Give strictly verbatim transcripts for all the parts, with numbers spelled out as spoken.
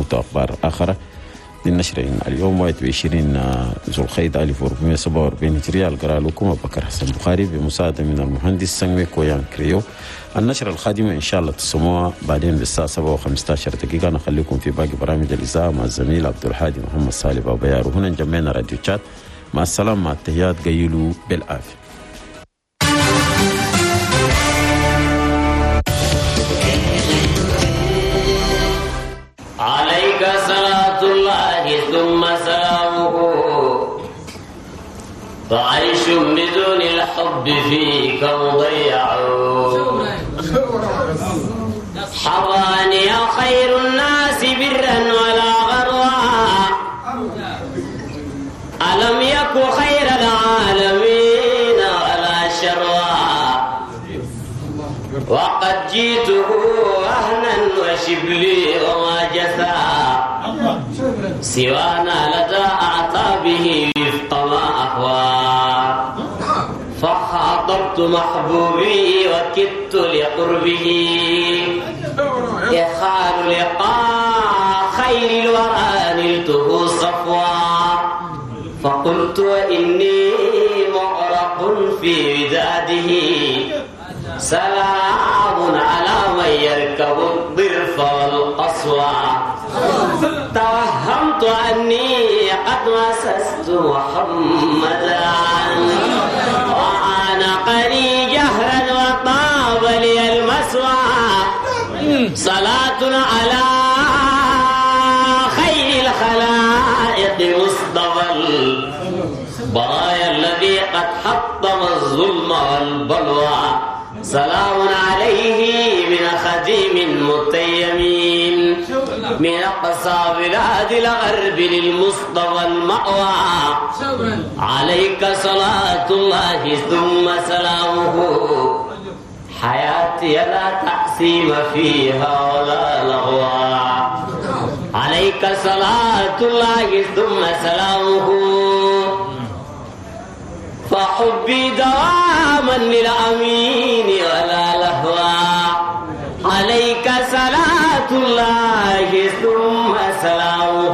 وجدت أخبار آخر للنشر اليوم واحد وعشرين ذو القعدة ألف وأربعمائة وسبعة وأربعين هجرية. القراءة لكم أبو بكر حسن بخاري بمساعدة من المهندس سنوي كويان كريو. النشرة القادمة إن شاء الله تسموها بعدين بالساعة سبعة وخمسة عشر دقيقة. نخليكم في باقي برامج الإذاعة مع الزميل عبد الحادي محمد صالح أبو بيار. وهنا جمعنا راديو تشات. مع السلامة، مع التحيات، قيلوا بالعافية. عليك صلاة الله ثم سلامه، فعيش بدون الحب فيك مضيع. حضاني خير الناس برا ولا غرا، ألم يك خير العالمين ولا شرا. وقد جيته أهنا وشبلي وما جثى، سوانا لدى أعتابه وفق ما أهوى. فخاطبت محبوبي وكدت لقربه، يخال لقاء خير الورى نلته صفوا. فقلت وإني مغرق في وداده، سلام على من يركب الضرف والقصوى. توهمت أني قد مسست محمدا، وعانقني جهرا وطاب لي المسوى. صلاة على خير الخلائق مصطفى البرايا الذي قد حطم الظلم والبلوى. سلام عليه من خديم متيم، من أقصى بلاد الغرب للمصطفى المأوى. عليك صلاة الله ثم سلامه، حياتي لا تقسيم فيها ولا لغوا. عليك صلاة الله ثم سلامه، فحبي دواما للأمين ولا لهوا. عليك صلاة الله ثم سلامه،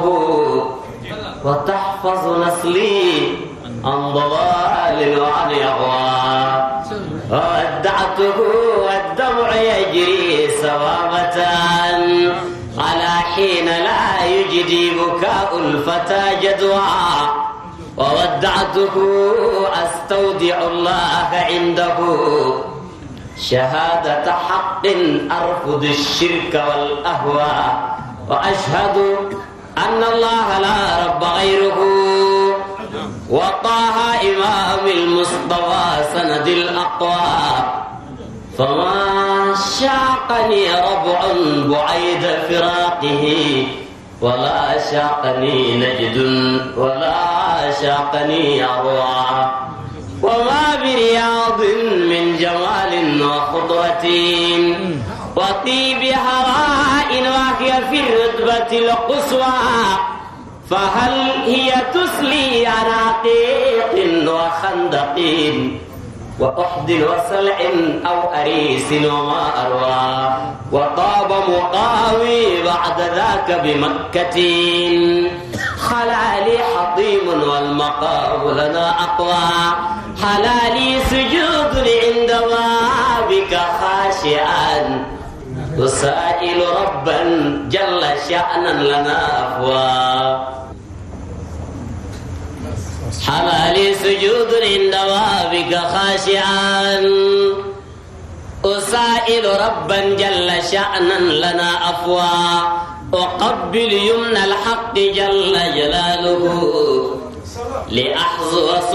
وتحفظ نسلي عن ضلال وعن يغوى. ودعته والدمع يجري سوابة، على حين لا يجدي بكاء الفتى جدوى. وودعته أستودع الله عنده، شهادة حق أرفض الشرك والأهواء. وأشهد أن الله لا رب غيره، وطه إمام المصطفى سند الأقوى. فما شاقني ربع بعيد فراقه، ولا شاقني نجد ولا شاقني أروع. وما برياض من جمال وخضرة وطيب هواء وهي في الرتبة القصوى. فهل هي تسلي عن عقيق وخندق وأحد وسلع أو أريس وما أروى. وطاب مقاوي بعد ذاك بمكة، خلالي حطيم والمقام لنا أقوى. حلالي سجود عند بابك خاشعا، أسائل ربا جل شأنا لنا أفوى. حلالي سجود عند بابك خاشعا، أسائل ربا جل شأنا لنا أفوى. أقبل يمنى الحق جل جلاله، لأحظو